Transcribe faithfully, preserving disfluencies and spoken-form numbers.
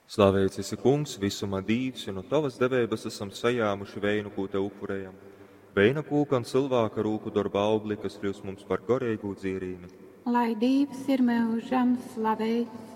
Slavēts esi, Kungs, visumā dīvs, un no tavas devības esam sajāmuši veinu, ko te upurējam. Veina kūka un cilvēka rūku darba augli, kas kļūst mums par gorīgu dzīrīmi. Lai Dievs ir mūžam slavēts.